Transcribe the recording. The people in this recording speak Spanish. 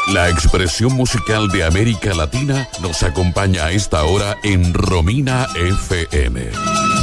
La expresión musical de América Latina nos acompaña a esta hora en Romina FM.